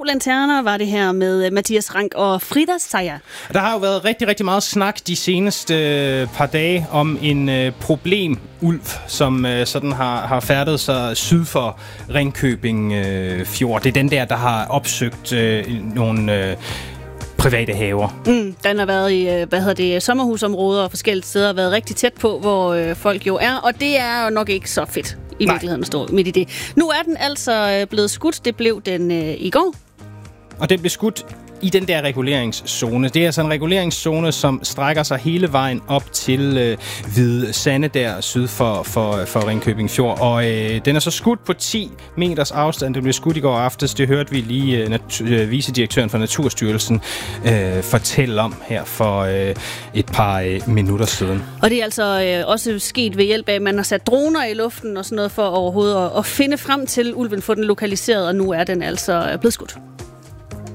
2 lanterner var det her med Mathias Rank og Frida Sejer. Der har jo været rigtig, rigtig meget snak de seneste par dage om en problemulv, som sådan har færdet sig syd for Ringkøbing Fjord. Det er den der har opsøgt nogle private haver. Den har været i, sommerhusområder og forskellige steder, har været rigtig tæt på, hvor folk jo er, og det er jo nok ikke så fedt i virkeligheden at stå midt i det. Nu er den altså blevet skudt. Det blev den i går. Og den blev skudt i den der reguleringszone. Det er altså en reguleringszone, som strækker sig hele vejen op til Hvide Sande der syd for Ringkøbing Fjord. Og den er så skudt på 10 meters afstand. Den blev skudt i går aftes. Det hørte vi lige vicedirektøren for Naturstyrelsen fortælle om her for et par minutter siden. Og det er altså også sket ved hjælp af, at man har sat droner i luften og sådan noget for overhovedet at finde frem til ulven, få den lokaliseret, og nu er den altså blevet skudt.